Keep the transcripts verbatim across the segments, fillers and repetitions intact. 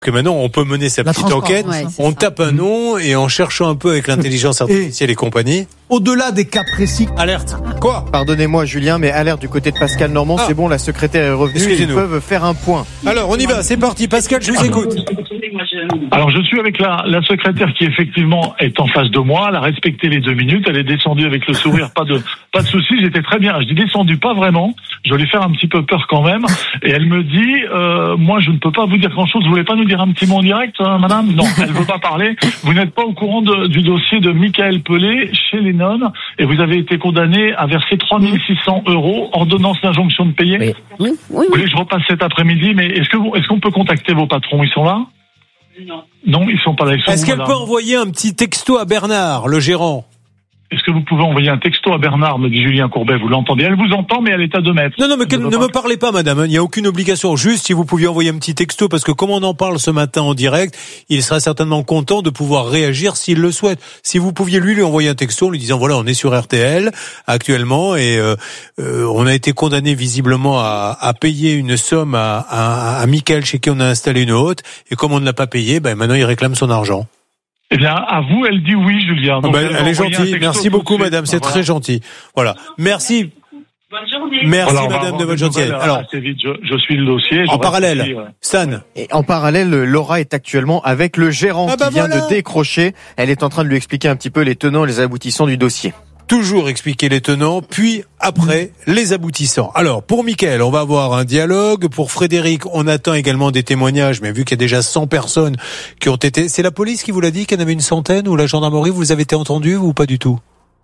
Que maintenant on peut mener sa La petite enquête, ouais, on ça. tape un nom et en cherchant un peu avec l'intelligence artificielle et, et compagnie. Au-delà des cas précis. Alerte. Quoi ? Pardonnez-moi Julien, mais alerte du côté de Pascal Normand, Ah. c'est bon, la secrétaire est revenue, ils peuvent faire un point. Alors on y va, c'est parti. Pascal, je vous écoute. Alors je suis avec la, la secrétaire qui effectivement est en face de moi, elle a respecté les deux minutes, elle est descendue avec le sourire, pas de pas de souci, j'étais très bien. Je dis descendu, pas vraiment, je vais lui faire un petit peu peur quand même, et elle me dit, euh, moi je ne peux pas vous dire grand-chose, vous voulez pas nous dire un petit mot en direct, hein, madame ? Non, elle veut pas parler. Vous n'êtes pas au courant de, du dossier de Michael Pelé chez les nonnes, et vous avez été condamné à verser trois mille six cents euros, ordonnance d'injonction de payer. Oui, oui, oui. Vous voulez que je repasse cet après-midi, mais est-ce que vous, est-ce qu'on peut contacter vos patrons ? Ils sont là ? Non. Non, ils sont pas là. Ils sont Est-ce où, qu'elle madame ? peut envoyer un petit texto à Bernard, le gérant ? Est-ce que vous pouvez envoyer un texto à Bernard, me dit Julien Courbet, vous l'entendez ? Elle vous entend, mais elle est à deux mètres. Non, non, mais Elle ne veut me pas. parlez pas, madame. Il n'y a aucune obligation. Juste, si vous pouviez envoyer un petit texto, parce que comme on en parle ce matin en direct, il sera certainement content de pouvoir réagir s'il le souhaite. Si vous pouviez lui lui envoyer un texto en lui disant, voilà, on est sur R T L actuellement et euh, euh, on a été condamné visiblement à, à payer une somme à, à, à Michael chez qui on a installé une hôte, et comme on ne l'a pas payé, ben maintenant il réclame son argent. Eh bien, à vous, elle dit oui, Julien. Ah Donc, ben, elle va elle est envoyer un gentille. texto Merci tout de beaucoup, suite. madame. C'est Voilà. très gentil. Voilà. Merci. Bonne journée. Merci, Voilà, on va madame, avoir de votre des gentillesse. nouvelles Alors, assez vite, je, je suis le dossier. en je parallèle, reste ici, ouais. Stan. Et en parallèle, Laura est actuellement avec le gérant Ah bah qui vient voilà. de décrocher. Elle est en train de lui expliquer un petit peu les tenants et les aboutissants du dossier. Toujours expliquer les tenants, puis après, les aboutissants. Alors, pour Mickaël, on va avoir un dialogue. Pour Frédéric, on attend également des témoignages, mais vu qu'il y a déjà cent personnes qui ont été... C'est la police qui vous l'a dit, qu'il y en avait une centaine, ou la gendarmerie, vous avez été entendu ou pas du tout ?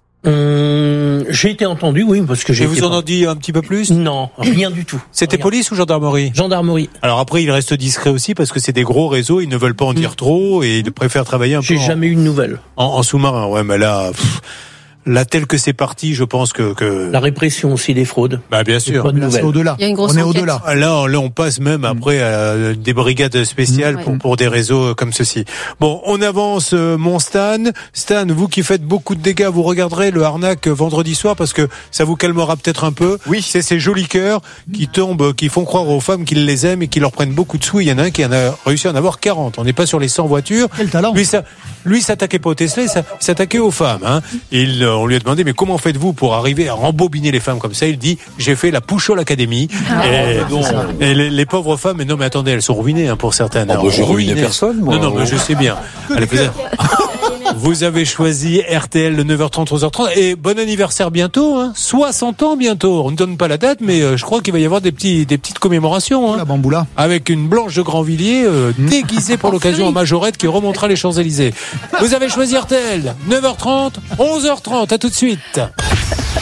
Hum, j'ai été entendu, oui, parce que j'ai Et été vous en pas- avez dit un petit peu plus ? Non, rien du tout. C'était Rien. police ou gendarmerie ? Gendarmerie. Alors après, ils restent discrets aussi, parce que c'est des gros réseaux, ils ne veulent pas en dire trop, et ils préfèrent travailler un peu J'ai en, jamais eu de nouvelles. en, en sous-marin. Ouais, mais là... pff, là, tel que c'est parti, je pense que... que... La répression aussi des fraudes. Bah, bien sûr. Pas de Là, c'est nouvelles. au-delà. Il y a une grosse On est enquête. au-delà. Ah, Là, on- là, on passe même après à des brigades spéciales Ouais. pour, pour des réseaux comme ceci. Bon, on avance, euh, mon Stan. Stan, vous qui faites beaucoup de dégâts, vous regarderez le arnaque vendredi soir parce que ça vous calmera peut-être un peu. Oui. C'est ces jolis cœurs qui tombent, qui font croire aux femmes qu'ils les aiment et qui leur prennent beaucoup de sous. Il y en a un qui en a réussi à en avoir quarante. On n'est pas sur les cent voitures. Quel talent. Lui, ça, lui, s'attaquait pas aux Tesla, il s'attaquait aux femmes, hein. Il, euh, on lui a demandé, mais comment faites-vous pour arriver à rembobiner les femmes comme ça? Il dit, j'ai fait la Pouchol Academy. et et les, les pauvres femmes, mais non, mais attendez, elles sont ruinées, hein, pour certaines. Oh, Alors, bah, j'ai ruiné ruinées. personne, moi. Non, non, mais je sais bien. Allez, peut-être. Vous avez choisi R T L le neuf heures trente, onze heures trente. Et bon anniversaire bientôt, hein. soixante ans bientôt. On ne donne pas la date, mais euh, je crois qu'il va y avoir des petits, des petites commémorations, hein. La bamboula. Avec une Blanche de Grandvilliers euh, déguisée pour l'occasion en majorette qui remontera les Champs-Élysées. Vous avez choisi R T L, neuf heures trente, onze heures trente, à tout de suite.